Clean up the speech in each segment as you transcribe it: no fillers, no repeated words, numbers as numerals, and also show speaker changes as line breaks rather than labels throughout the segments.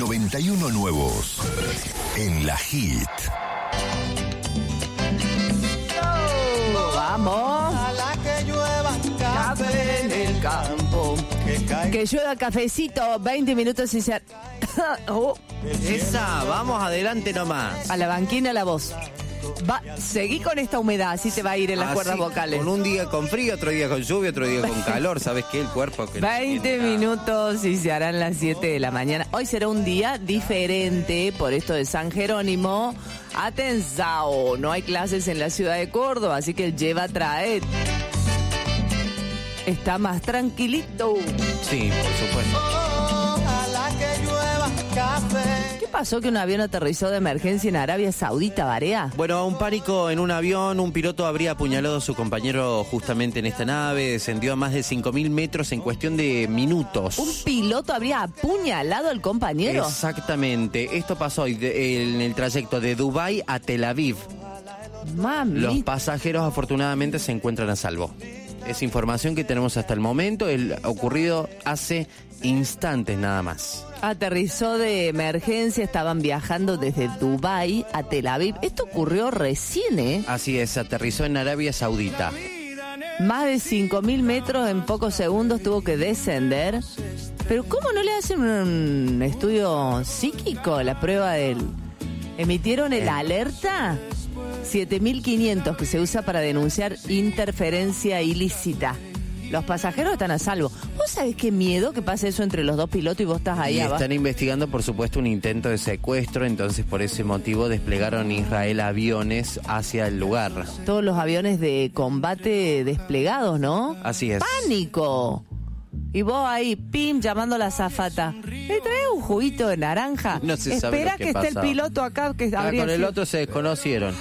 91 nuevos en la Hit.
Vamos.
Ojalá que llueva café en el campo.
Que llueva cafecito, 20 minutos y se...
Esa, vamos adelante nomás.
A la banquina la voz. Seguí con esta humedad, así te va a ir en las cuerdas vocales.
Con un día con frío, otro día con lluvia, otro día con calor. ¿Sabes qué? El cuerpo que
20 minutos y se harán las 7 de la mañana. Hoy será un día diferente por esto de San Jerónimo. Atención, no hay clases en la ciudad de Córdoba, así que el lleva trae. Está más tranquilito.
Sí, por supuesto.
Ojalá que llueva café.
¿Qué pasó que un avión aterrizó de emergencia en Arabia Saudita, Barea?
Bueno, un pánico en un avión, un piloto habría apuñalado a su compañero justamente en esta nave, descendió a más de 5.000 metros en cuestión de minutos.
¿Un piloto habría apuñalado al compañero?
Exactamente, esto pasó hoy en el trayecto de Dubái a Tel Aviv.
Mami.
Los pasajeros afortunadamente se encuentran a salvo. Es información que tenemos hasta el momento, el ocurrido hace instantes nada más.
Aterrizó de emergencia, estaban viajando desde Dubái a Tel Aviv. Esto ocurrió recién, ¿eh?
Así es, aterrizó en Arabia Saudita.
Más de 5.000 metros en pocos segundos tuvo que descender. Pero ¿cómo no le hacen un estudio psíquico? La prueba del... ¿Emitieron el alerta? 7.500 que se usa para denunciar interferencia ilícita. Los pasajeros están a salvo. ¿Vos sabés qué miedo que pase eso entre los dos pilotos y vos estás ahí
Y
abajo?
están investigando, por supuesto, un intento de secuestro, entonces por ese motivo desplegaron en Israel aviones hacia el lugar.
Todos los aviones de combate desplegados, ¿no?
Así es.
¡Pánico! Y vos ahí, pim, llamando a la azafata. ¿Le traes un juguito de naranja?
No se sabe
Espera
lo que
que esté el
pasaba.
piloto acá que
Ah,
habría
con el
sido-
otro se desconocieron.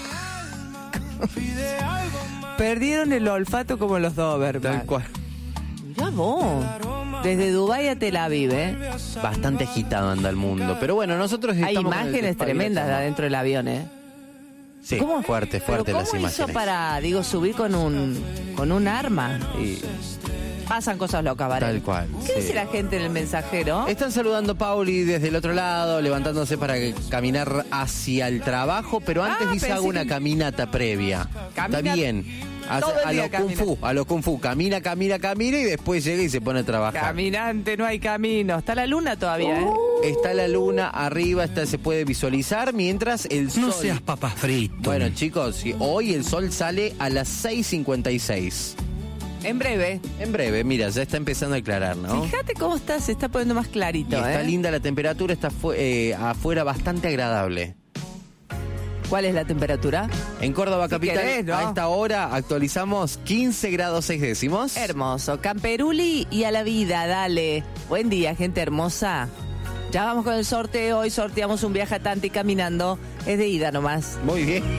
Perdieron el olfato como los Doberman.
Tal cual.
Mirá vos. Desde Dubái a Tel Aviv, ¿eh?
Bastante agitado anda el mundo. Pero bueno, nosotros
Hay
estamos con el
imágenes tremendas de
despabilazo.
adentro del avión, ¿eh?
Sí,
¿Cómo?
fuerte
Pero
las
¿cómo
imágenes.
hizo para, subir con un arma?
Y
Pasan cosas locas, ¿vale?
tal cual.
¿Qué
sí.
dice la gente en el mensajero?
Están saludando a Pauli desde el otro lado, levantándose para caminar hacia el trabajo, pero antes dice
pensé
hago una
que-
caminata previa.
Camina-
Está bien.
todo el
A
día
lo kung fu, a lo kung fu. Camina y después llega y se pone a trabajar.
Caminante, no hay camino. Está la luna todavía, ¿eh?
Está la luna arriba, se puede visualizar, mientras el sol...
No seas papas fritas.
Bueno, chicos, hoy el sol sale a las 6:56.
En breve.
En breve, mira, ya está empezando a aclarar, ¿no?
Fíjate cómo está, se está poniendo más
Y
clarito,
está
¿eh?
linda la temperatura, está afuera bastante agradable.
¿Cuál es la temperatura?
En Córdoba
Si
capital,
querés, ¿no?
a esta hora actualizamos 15 grados 6 décimos.
Hermoso. Camperuli y a la vida, dale. Buen día, gente hermosa. Ya vamos con el sorteo. Hoy sorteamos un viaje a Tanti caminando. Es de ida nomás.
Muy bien.